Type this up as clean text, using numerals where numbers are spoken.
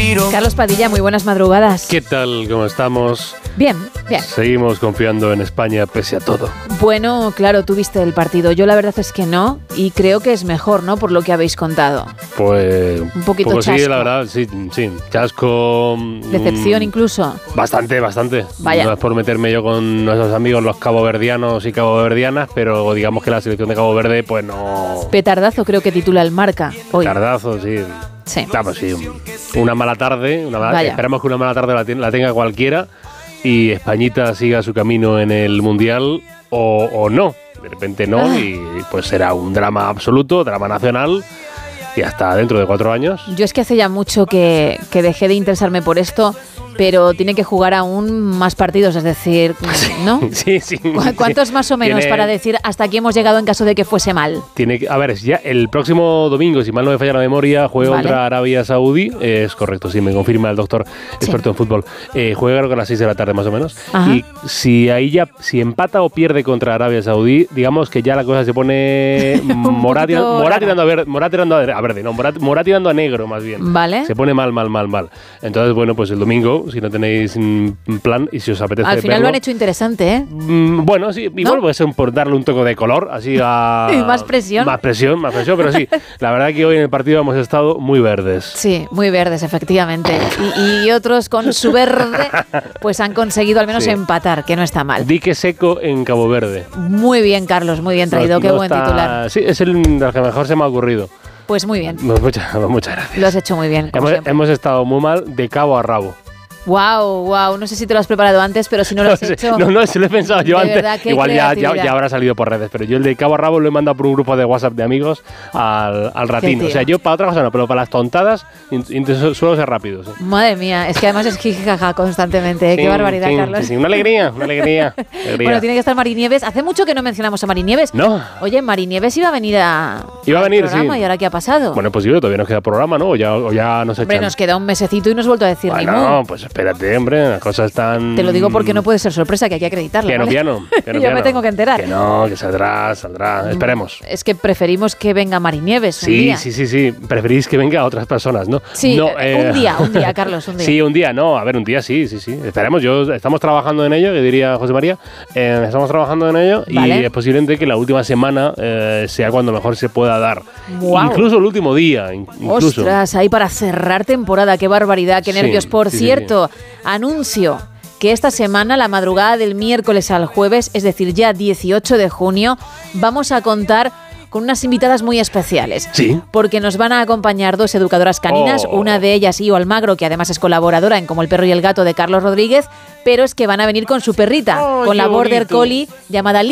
tiro. Carlos Padilla, muy buenas madrugadas. ¿Qué tal? ¿Cómo estamos? Bien, bien. Seguimos confiando en España pese a todo. Bueno, claro, tú viste el partido. Yo la verdad es que no, y creo que es mejor, ¿no? Por lo que habéis contado. Pues un poquito chasco. Sí, la verdad, sí, chasco. Decepción incluso. Bastante. Vaya. No es por meterme yo con nuestros amigos los caboverdianos y caboverdianas, pero digamos que la selección de Cabo Verde, pues no. Petardazo creo que titula el Marca hoy. Petardazo, sí. Sí. Claro, sí. Una mala tarde. Esperamos que una mala tarde la tenga cualquiera y Españita siga su camino en el Mundial o no. De repente no, y pues será un drama absoluto, drama nacional. Y hasta dentro de 4 años. Yo es que hace ya mucho que dejé de interesarme por esto, pero tiene que jugar aún más partidos, es decir, ¿no? Sí. ¿Cuántos más o menos para decir hasta aquí hemos llegado en caso de que fuese mal? A ver, ya el próximo domingo, si mal no me falla la memoria, juega contra Arabia Saudí. Es correcto, sí, me confirma el doctor experto en fútbol. Juega creo que a las 6 de la tarde más o menos. Ajá. Y si empata o pierde contra Arabia Saudí, digamos que ya la cosa se pone morada tirando a negro más bien. Vale. Se pone mal. Entonces, bueno, pues el domingo, si no tenéis plan y si os apetece al final verlo, lo han hecho interesante, ¿eh? Bueno, sí, igual puede ser por darle un toque de color, así a... Más presión, pero sí, la verdad que hoy en el partido hemos estado muy verdes. Sí, muy verdes, efectivamente. Y otros con su verde, pues han conseguido al menos empatar, que no está mal. Dique seco en Cabo Verde. Muy bien, Carlos, muy bien traído, qué buen titular. Sí, es el que mejor se me ha ocurrido. Pues muy bien. Muchas gracias. Lo has hecho muy bien. Hemos estado muy mal de cabo a rabo. Wow, no sé si te lo has preparado antes, pero si no lo has hecho... No, si lo he pensado yo antes. Verdad, igual ya habrá salido por redes, pero yo el de cabo a rabo lo he mandado por un grupo de WhatsApp de amigos al ratino. O sea, yo para otra cosa no, pero para las tontadas suelo ser rápido. Sí. Madre mía, es que además es jijijaja constantemente, qué barbaridad, Carlos. Sí, una alegría. Bueno, tiene que estar Mari Nieves. Hace mucho que no mencionamos a Mari Nieves. No. Oye, Mari Nieves iba a venir al programa, sí. ¿Y ahora qué ha pasado? Bueno, pues yo todavía nos queda programa, ¿no? O ya nos echan. Hombre, nos queda un mesecito y no has vuelto a decir ni mu. No, pues espérate, hombre. Las cosas están... Te lo digo porque no puede ser sorpresa, que hay que acreditarlo. Piano. Yo me tengo que enterar. Que saldrá. Esperemos. Es que preferimos que venga Mari Nieves un día. Sí. Preferís que venga a otras personas, ¿no? Sí, un día, Carlos, un día. Sí, un día, no. A ver, un día sí. Esperemos. Estamos trabajando en ello, que diría José María. Estamos trabajando en ello y es posible que la última semana sea cuando mejor se pueda dar. Wow. Incluso el último día. Ostras, ahí para cerrar temporada. Qué barbaridad, qué nervios. Por cierto, anuncio que esta semana, la madrugada del miércoles al jueves, es decir, ya 18 de junio, vamos a contar con unas invitadas muy especiales. Sí. Porque nos van a acompañar 2 educadoras caninas, una de ellas, Io Almagro, que además es colaboradora en Como el perro y el gato de Carlos Rodríguez, pero es que van a venir con su perrita, con la Border Collie llamada